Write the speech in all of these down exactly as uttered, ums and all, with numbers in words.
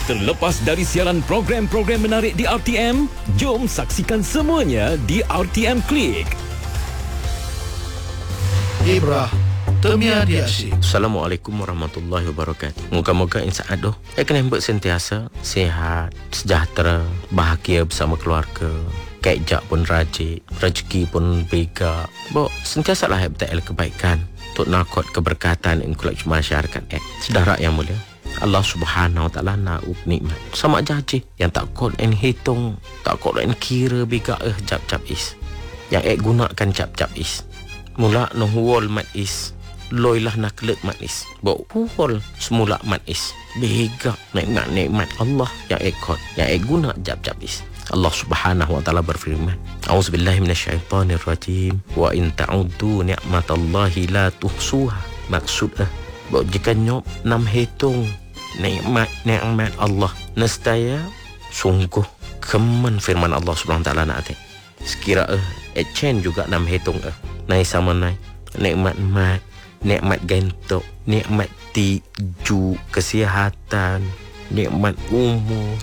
Terlepas dari siaran program-program menarik di R T M, jom saksikan semuanya di R T M Klik. Ibrah Temia Diasyik. Assalamualaikum warahmatullahi wabarakatuh. Moga-moga insan aduh saya kena hembuk sentiasa sihat, sejahtera, bahagia bersama keluarga. Kejak pun rajik, rezeki pun bega. Bok, sentiasalah betul kebaikan untuk nakot keberkatan yang kulak masyarakat. Eh, saudara yang mulia, Allah Subhanahu Wa Taala nak nikmat sama jaji yang tak kod en hitung, tak kod en kira bega eh jap-jap is. Yang ek gunakan jap-jap is. Mula no huol mat is. Loilah nak kelek mat is. Bok huol semula mat is. Bega nikmat-nikmat Allah yang ek kod, yang ek guna jap-jap is. Allah Subhanahu Wa Taala berfirman, A'udzubillahi minasyaitonirrajim, wa in ta'uddu ni'matallahi la tuhsuha. Maksudnya, bahawa jika nyop nam hitung nikmat-nikmat Allah, nescaya sungguh kemen firman Allah Subhanahu Wa Taala nak ate. Sekira eh echen juga nam hitung eh. Nai sama nai nikmat-mat, nikmat gentok, nikmat tiju, kesihatan, nikmat umur,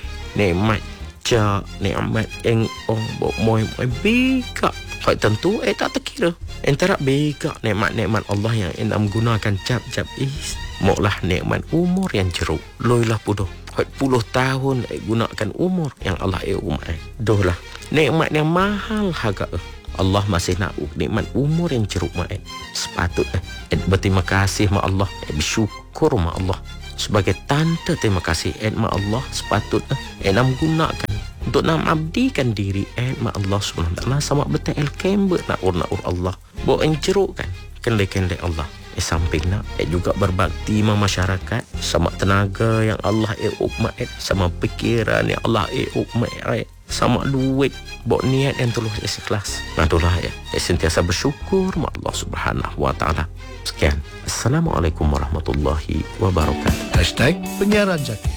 nikmat cak, nikmat eng ong bok moy moy bega. Hak tentu eh tak terkira. Antara bega nikmat-nikmat Allah yang enam gunakan cap-cap is. Moklah nikmat umur yang jeruk. Loilah pudoh. Hak puluh tahun eh gunakan umur yang Allah eh umur eh. Dohlah. Nikmat yang mahal harga eh. Allah masih nak nikmat umur yang jeruk mak eh. Sepatut eh. Eh berterima kasih mak Allah. Eh bersyukur mak Allah. Sebagai tanda terima kasih eh mak Allah sepatutnya eh nam gunakan untuk nam abdikan diri eh mak Allah Subhanahu Wa Taala sama betul el kember nak ur nak ur Allah. Bo en jeruk kan kendai-kendai Allah. Eh samping nak eh juga berbakti ma masyarakat sama tenaga yang Allah eh ukmat eh sama pikiran yang Allah eh ukmat eh sama duit bo niat yang tulus ikhlas. Nah itulah ya. Eh sentiasa bersyukur ma Allah Subhanahu Wa Taala. Sekian. Assalamualaikum warahmatullahi wabarakatuh. Hashtag Penyiaran Zakir.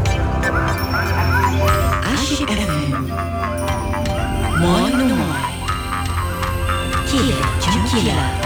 Asyik F M. Moi Moi. Kira Jukila.